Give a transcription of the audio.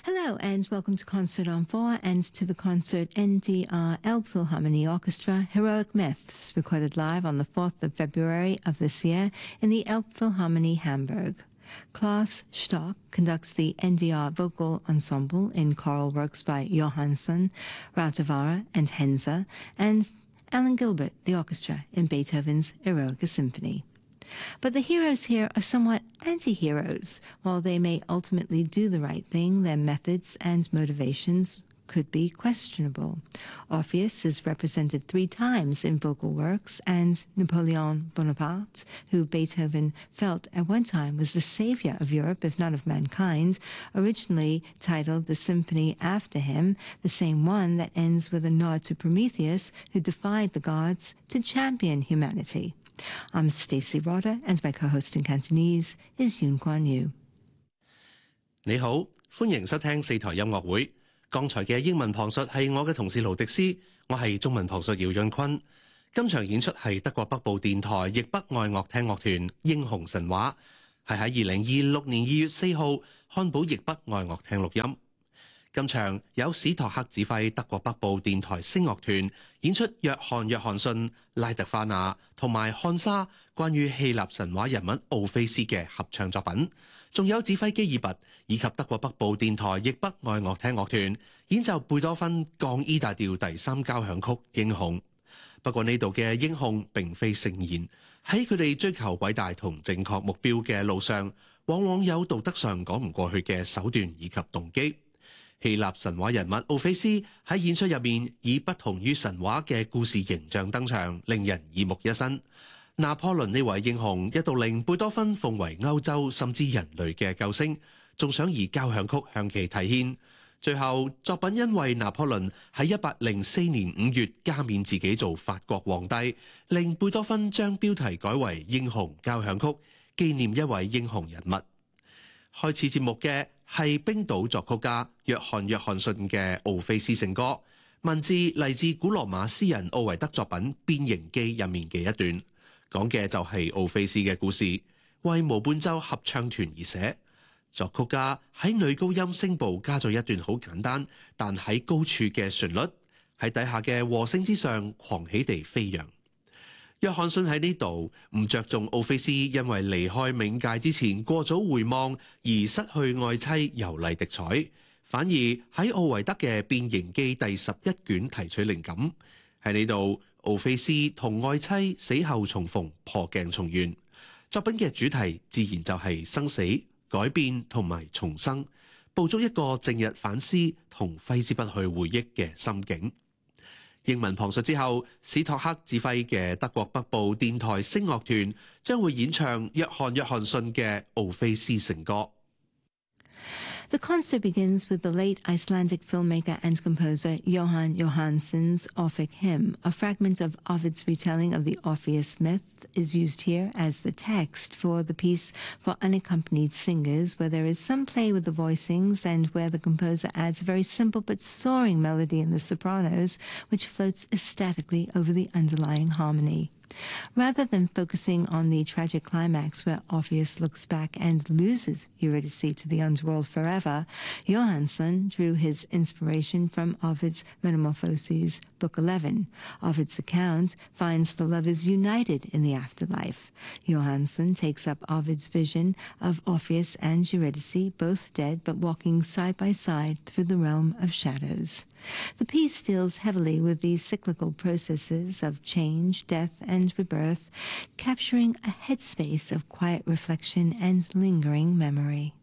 Hello and welcome to Concert on 4 and to the concert NDR Elbphilharmonie Orchestra Heroic Myths, recorded live on the 4th of February of this year in the Elbphilharmonie Hamburg. Klaus Stock conducts the NDR Vocal Ensemble in choral works by Johansson, Rautavaara and Henze, and Alan Gilbert, the orchestra, in Beethoven's Eroica Symphony. But the heroes here are somewhat anti-heroes. While they may ultimately do the right thing, their methods and motivations could be questionable. Orpheus is represented 3 times in vocal works, and Napoleon Bonaparte, who Beethoven felt at one time was the savior of Europe, if not of mankind, originally titled the symphony after him, the same one that ends with a nod to Prometheus, who defied the gods to champion humanity. I'm Stacey Rotter, and my co-host in Cantonese is Yun Guan Yu. 你好，歡迎收聽4台音樂會。剛才嘅英文旁述係我嘅同事盧迪斯，我係中文旁述姚潤坤。今場演出係德國北部電台譯北愛樂廳樂團《英雄神話》，係喺2026年2月4號漢堡譯北愛樂廳錄音。今場有史托克指揮德國北部電台聲樂團演出約翰約翰遜、拉特花納同埋漢莎關於希臘神話人物奧菲斯嘅合唱作品，仲有指揮基爾拔以及德國北部電台譯北愛樂廳樂團演奏貝多芬降 E 大調第3交響曲《英雄》。不過呢度嘅英雄並非聖賢，喺佢哋追求偉大同正確目標嘅路上，往往有道德上講唔過去嘅手段以及動機。希臘神話人物奧菲斯喺演出入面以不同於神話嘅故事形象登場，令人耳目一新。拿破崙呢位英雄一度令貝多芬奉為歐洲甚至人類嘅救星，仲想以交響曲向其提獻。最後作品因為拿破崙喺1804年5月加冕自己做法國皇帝，令貝多芬將標題改為《英雄交響曲》，紀念一位英雄人物。開始節目嘅係冰島作曲家約翰約翰遜嘅奧菲斯聖歌，文字嚟自古羅馬詩人奧維德作品《變形記》入面嘅一段，講嘅就係奧菲斯嘅故事，為無伴奏合唱團而寫。作曲家喺女高音聲部加咗一段好簡單但喺高處嘅旋律，喺底下嘅和聲之上狂喜地飛揚。約翰遜喺呢度唔着重奧菲斯因為離開冥界之前過早回望而失去愛妻尤麗迪彩，反而喺奧維德嘅《變形記》第11卷提取靈感。喺呢度，奧菲斯同愛妻死後重逢，破鏡重圓。作品嘅主題自然就係生死、改變同埋重生，捕捉一個正日反思同揮之不去回憶嘅心境。英文旁述之後，史托克指揮嘅德國北部電台聲樂團將會演唱約翰約翰遜嘅奧菲斯聖歌。 The concert begins with the late Icelandic filmmaker and composer Jóhann Jóhannsson's Orphic Hymn. A fragment of Ovid's retelling of the Orpheus myth is used here as the text for the piece for unaccompanied singers, where there is some play with the voicings and where the composer adds a very simple but soaring melody in the sopranos, which floats ecstatically over the underlying harmony. Rather than focusing on the tragic climax where Orpheus looks back and loses Eurydice to the underworld forever, Johansson drew his inspiration from Ovid's Metamorphoses, Book 11. Ovid's account finds the lovers united in the afterlife. Johansson takes up Ovid's vision of Orpheus and Eurydice, both dead but walking side by side through the realm of shadows. The piece deals heavily with the cyclical processes of change, death, and rebirth, capturing a headspace of quiet reflection and lingering memory.